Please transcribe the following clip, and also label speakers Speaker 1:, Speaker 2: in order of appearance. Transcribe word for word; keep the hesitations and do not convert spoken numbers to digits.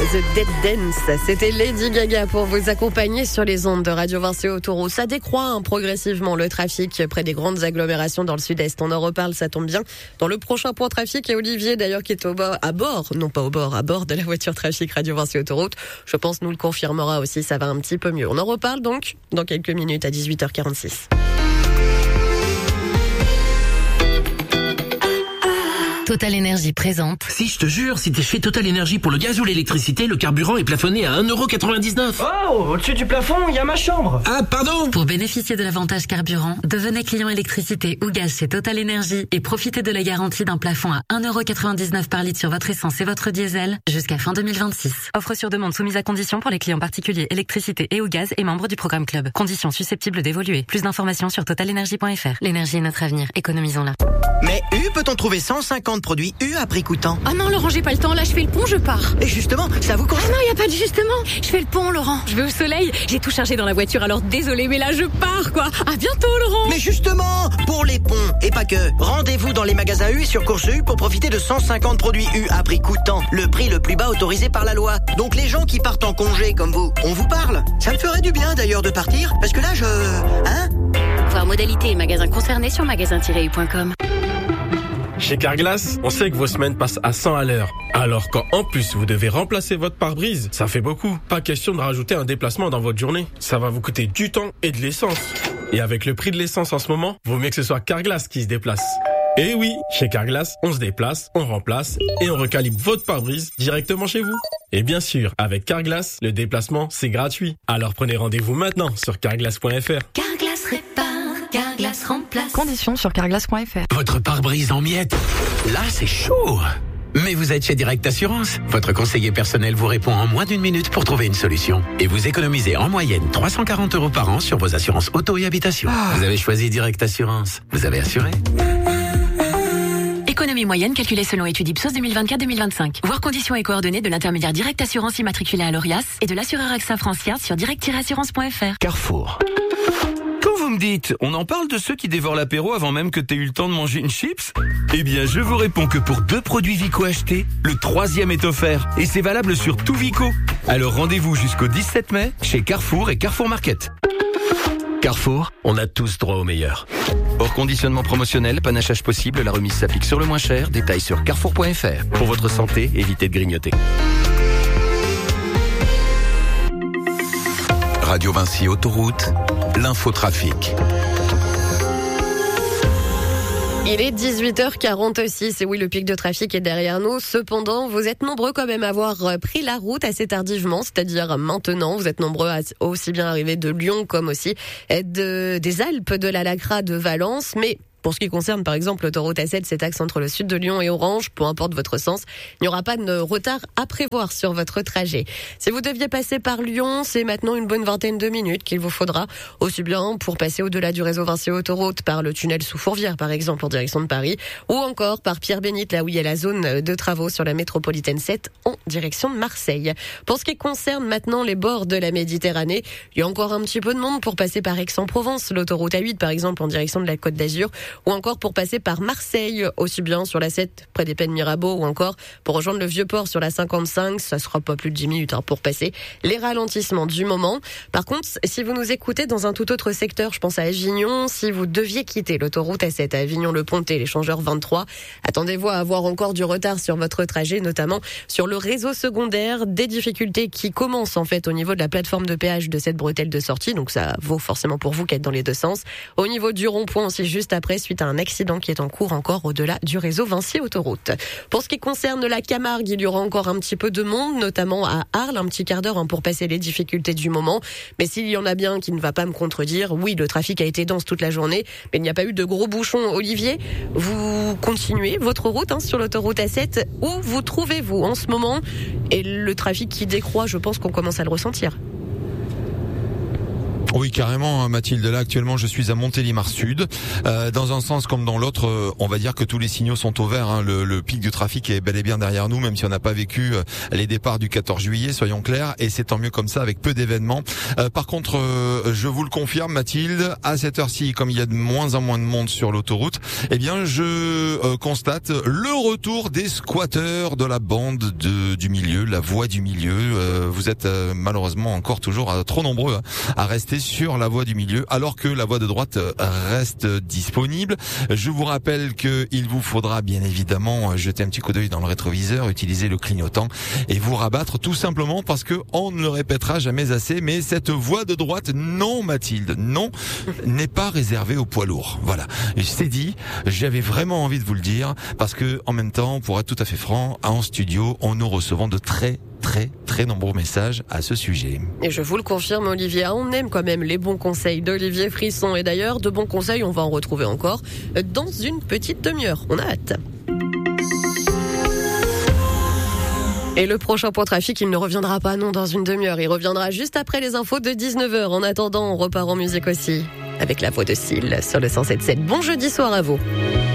Speaker 1: The Dead Dance, c'était Lady Gaga pour vous accompagner sur les ondes de Radio Vinci Autoroute. Ça décroît hein, progressivement le trafic près des grandes agglomérations dans le sud-est. On en reparle, ça tombe bien. Dans le prochain point trafic, et Olivier d'ailleurs qui est au bord, à bord, non pas au bord, à bord de la voiture trafic Radio Vinci Autoroute. Je pense nous le confirmera aussi, ça va un petit peu mieux. On en reparle donc dans quelques minutes à dix-huit heures quarante-six.
Speaker 2: Total Énergie présente.
Speaker 3: Si, je te jure, si t'es chez Total Énergie pour le gaz ou l'électricité, le carburant est plafonné à un euro quatre-vingt-dix-neuf.
Speaker 4: Oh, au-dessus du plafond, il y a ma chambre.
Speaker 3: Ah, pardon.
Speaker 2: Pour bénéficier de l'avantage carburant, devenez client électricité ou gaz chez Total Énergie et profitez de la garantie d'un plafond à un euro quatre-vingt-dix-neuf par litre sur votre essence et votre diesel jusqu'à fin deux mille vingt-six. Offre sur demande soumise à condition pour les clients particuliers électricité et ou gaz et membres du programme Club. Conditions susceptibles d'évoluer. Plus d'informations sur total énergie point f r. L'énergie est notre avenir. Économisons-la.
Speaker 5: Mais U, peut-on trouver cent cinquante produits U à prix coûtant?
Speaker 6: Ah non, Laurent, j'ai pas le temps. Là, je fais le pont, je pars.
Speaker 5: Et justement, ça vous coûte...
Speaker 6: Ah non, y a pas de justement. Je fais le pont, Laurent. Je vais au soleil. J'ai tout chargé dans la voiture, alors désolé, mais là, je pars, quoi. À bientôt, Laurent.
Speaker 5: Mais justement, pour les ponts, et pas que, rendez-vous dans les magasins U et sur Course U pour profiter de cent cinquante produits U à prix coûtant. Le prix le plus bas autorisé par la loi. Donc les gens qui partent en congé comme vous, on vous parle. Ça me ferait du bien d'ailleurs de partir, parce que là, je... Hein?
Speaker 6: Voir modalités et magasins concernés sur magasin tiret u point com.
Speaker 7: Chez Carglass, on sait que vos semaines passent à cent à l'heure. Alors quand en plus vous devez remplacer votre pare-brise, ça fait beaucoup. Pas question de rajouter un déplacement dans votre journée. Ça va vous coûter du temps et de l'essence. Et avec le prix de l'essence en ce moment, vaut mieux que ce soit Carglass qui se déplace. Et oui, chez Carglass, on se déplace, on remplace et on recalibre votre pare-brise directement chez vous. Et bien sûr, avec Carglass, le déplacement, c'est gratuit. Alors prenez rendez-vous maintenant sur carglass point f r.
Speaker 2: Carglass répare, Carglass remplace.
Speaker 8: Conditions sur carglass point f r.
Speaker 3: Votre pare-brise en miettes. Là, c'est chaud. Mais vous êtes chez Direct Assurance. Votre conseiller personnel vous répond en moins d'une minute pour trouver une solution. Et vous économisez en moyenne trois cent quarante euros par an sur vos assurances auto et habitation. Ah. Vous avez choisi Direct Assurance. Vous avez assuré.
Speaker 2: Économie moyenne calculée selon étude Ipsos deux mille vingt-quatre deux mille vingt-cinq. Voir conditions et coordonnées de l'intermédiaire Direct Assurance immatriculé à l'Orias et de l'assureur AXA Francia sur direct tiret assurance point f r.
Speaker 3: Carrefour.
Speaker 9: Quand vous me dites, on en parle de ceux qui dévorent l'apéro avant même que t'aies eu le temps de manger une chips? Eh bien, je vous réponds que pour deux produits Vico achetés, le troisième est offert. Et c'est valable sur tout Vico. Alors rendez-vous jusqu'au dix-sept mai chez Carrefour et Carrefour Market.
Speaker 3: Carrefour, on a tous droit au meilleur.
Speaker 9: Hors conditionnement promotionnel, panachage possible, la remise s'applique sur le moins cher. Détails sur carrefour point f r.
Speaker 3: Pour votre santé, évitez de grignoter.
Speaker 10: Radio Vinci Autoroute, l'infotrafic.
Speaker 1: Il est dix-huit heures quarante-six et oui, le pic de trafic est derrière nous. Cependant, vous êtes nombreux quand même à avoir pris la route assez tardivement, c'est-à-dire maintenant. Vous êtes nombreux à aussi bien arriver de Lyon comme aussi de, des Alpes, de la Lacra, de Valence. Mais pour ce qui concerne par exemple l'autoroute A sept, cet axe entre le sud de Lyon et Orange, peu importe votre sens, il n'y aura pas de retard à prévoir sur votre trajet. Si vous deviez passer par Lyon, c'est maintenant une bonne vingtaine de minutes qu'il vous faudra, aussi bien pour passer au-delà du réseau Vinci Autoroute par le tunnel sous Fourvière par exemple en direction de Paris, ou encore par Pierre-Bénite, là où il y a la zone de travaux sur la métropolitaine sept en direction de Marseille. Pour ce qui concerne maintenant les bords de la Méditerranée, il y a encore un petit peu de monde pour passer par Aix-en-Provence, l'autoroute A huit par exemple en direction de la Côte d'Azur, ou encore pour passer par Marseille, aussi bien sur la sept près des Pennes Mirabeau, ou encore pour rejoindre le Vieux-Port sur la cinquante-cinq, ça sera pas plus de dix minutes hein, pour passer les ralentissements du moment. Par contre, si vous nous écoutez dans un tout autre secteur, je pense à Avignon, si vous deviez quitter l'autoroute A sept à Avignon-le-Pontet, l'échangeur vingt-trois, attendez-vous à avoir encore du retard sur votre trajet, notamment sur le réseau secondaire, des difficultés qui commencent en fait au niveau de la plateforme de péage de cette bretelle de sortie, donc ça vaut forcément pour vous qu'être dans les deux sens. Au niveau du rond-point aussi juste après, suite à un accident qui est en cours encore au-delà du réseau Vinci Autoroute. Pour ce qui concerne la Camargue, il y aura encore un petit peu de monde, notamment à Arles, un petit quart d'heure hein, pour passer les difficultés du moment. Mais s'il y en a bien qui ne va pas me contredire, oui, le trafic a été dense toute la journée, mais il n'y a pas eu de gros bouchons. Olivier, vous continuez votre route hein, sur l'autoroute A sept. Où vous trouvez-vous en ce moment? Et le trafic qui décroît, je pense qu'on commence à le ressentir.
Speaker 8: Oui, carrément, Mathilde. Là, actuellement, je suis à Montélimar Sud. Euh, dans un sens comme dans l'autre, euh, on va dire que tous les signaux sont au vert. Hein. Le, le pic du trafic est bel et bien derrière nous, même si on n'a pas vécu euh, les départs du quatorze juillet, soyons clairs. Et c'est tant mieux comme ça, avec peu d'événements. Euh, par contre, euh, je vous le confirme, Mathilde, à cette heure-ci, comme il y a de moins en moins de monde sur l'autoroute, eh bien, je euh, constate le retour des squatteurs de la bande de, du milieu, la voie du milieu. Euh, vous êtes euh, malheureusement encore toujours euh, trop nombreux hein, à rester sur la voie du milieu, alors que la voie de droite reste disponible. Je vous rappelle que il vous faudra bien évidemment jeter un petit coup d'œil dans le rétroviseur, utiliser le clignotant et vous rabattre tout simplement parce que on ne le répétera jamais assez, mais cette voie de droite, non Mathilde, non, n'est pas réservée aux poids lourds. Voilà, c'est dit, j'avais vraiment envie de vous le dire parce que en même temps, pour être tout à fait franc, en studio, on nous recevons de très très très nombreux messages à ce sujet.
Speaker 1: Et je vous le confirme, Olivier, on aime quand même les bons conseils d'Olivier Frisson. Et d'ailleurs, de bons conseils, on va en retrouver encore dans une petite demi-heure. On a hâte. Et le prochain point trafic, il ne reviendra pas non dans une demi-heure. Il reviendra juste après les infos de dix-neuf heures. En attendant, on repart en musique aussi avec la voix de Syl sur le cent sept sept. Bon jeudi soir à vous.